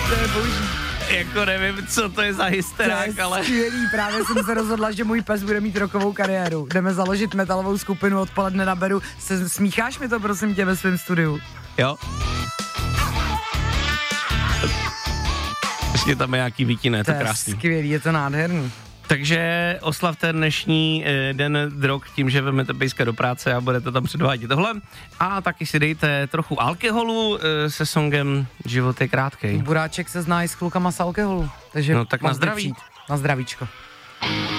To je boží. Jako nevím, co to je za hysterák, ale... Skvělý, právě jsem se rozhodla, že můj pes bude mít rokovou kariéru. Jdeme založit metalovou skupinu, odpoledne naberu. Smícháš mi to, prosím tě, ve svém studiu? Jo. Ještě tam je nějaký výtiné, to je krásný. Skvělý, je to nádherný. Takže oslavte dnešní den drog tím, že vezmete pejska do práce a budete tam předvádět tohle. A taky si dejte trochu alkoholu se songem Život je krátkej. Buráček se zná i s klukama z alkoholu. Takže no tak na zdraví. Na zdravíčko.